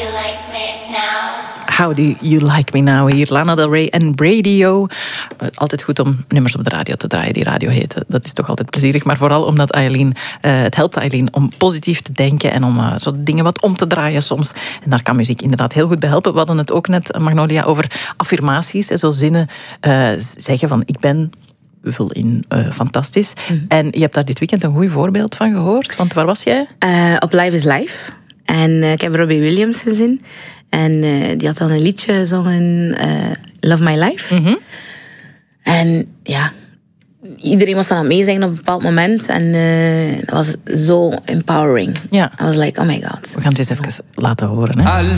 How Do You Like Me Now? Hier Lana Del Rey en Radio. Altijd goed om nummers op de radio te draaien die radio heten. Dat is toch altijd plezierig. Maar vooral omdat Eileen, het helpt Eileen om positief te denken en om zo dingen wat om te draaien soms. En daar kan muziek inderdaad heel goed bij helpen. We hadden het ook net, Magnolia, over affirmaties. Zo zinnen zeggen van ik ben... vul in, fantastisch. En je hebt daar dit weekend een goed voorbeeld van gehoord. Want waar was jij? Op Live is Life. En ik heb Robbie Williams gezien. En die had dan een liedje gezongen, Love My Life. En ja, iedereen was dan aan het meezingen op een bepaald moment. En dat was zo empowering. Ja. I was like, oh my god. We gaan het eens even laten horen. Hè?